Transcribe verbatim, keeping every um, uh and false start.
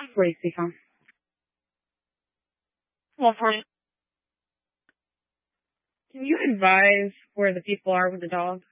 one forty, speaker. one forty. Can you advise where the people are with the dog?